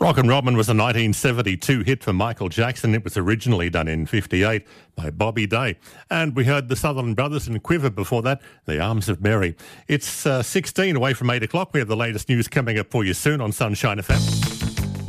Rockin' Robin was a 1972 hit for Michael Jackson. It was originally done in 58 by Bobby Day. And we heard the Sutherland Brothers and Quiver before that, The Arms of Mary. It's 16 away from 8 o'clock. We have the latest news coming up for you soon on Sunshine FM.